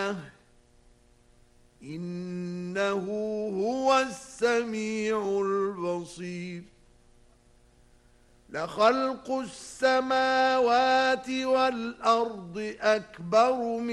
سبحانه إنه هو السميع البصير لخلق السماوات والأرض أكبر